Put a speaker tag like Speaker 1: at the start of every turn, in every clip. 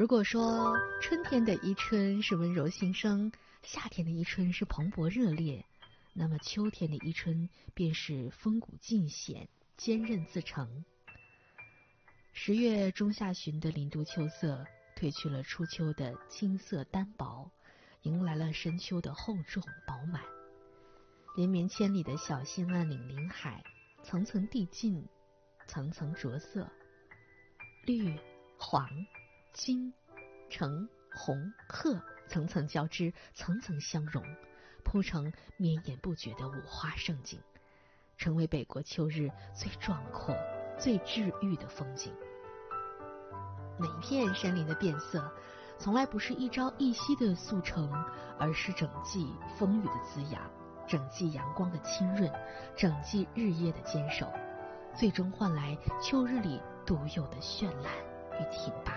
Speaker 1: 如果说春天的伊春是温柔新生，夏天的伊春是蓬勃热烈，那么秋天的伊春便是风骨尽显，坚韧自成。10月中下旬的林都秋色褪去了初秋的青涩单薄，迎来了深秋的厚重饱满。连绵千里的小兴安岭林海，层层递进，层层着色，绿、黄、金、橙、红、褐层层交织，层层相融，铺成绵延不绝的五花盛景，成为北国秋日最壮阔、最治愈的风景。每一片山林的变色，从来不是一朝一夕的速成，而是整季风雨的滋养，整季阳光的浸润，整季日夜的坚守，最终换来秋日里独有的绚烂与挺拔。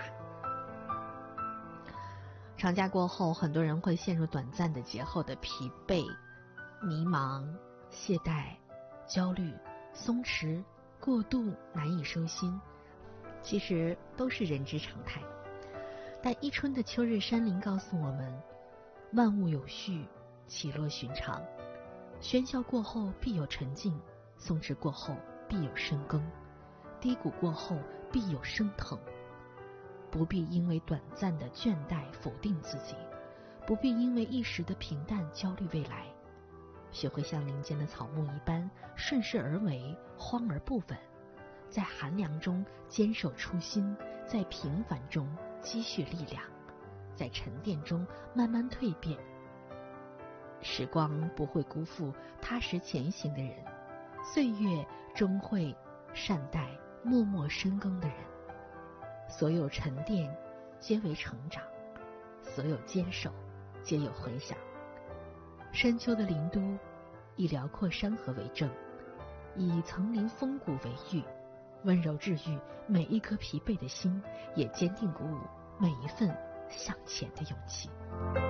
Speaker 1: 长假过后，很多人会陷入短暂的节后的疲惫、迷茫、懈怠、焦虑、松弛、过度、难以收心，其实都是人之常态。但伊春的秋日山林告诉我们，万物有序，起落寻常，喧嚣过后必有沉静，松弛过后必有深耕，低谷过后必有升腾。不必因为短暂的倦怠否定自己，不必因为一时的平淡焦虑未来，学会像林间的草木一般顺势而为，慌而不稳，在寒凉中坚守初心，在平凡中积蓄力量，在沉淀中慢慢蜕变。时光不会辜负踏实前行的人，岁月终会善待默默深耕的人。所有沉淀皆为成长，所有坚守皆有回响。深秋的林都，以辽阔山河为证，以层林风骨为喻，温柔治愈每一颗疲惫的心，也坚定鼓舞每一份向前的勇气。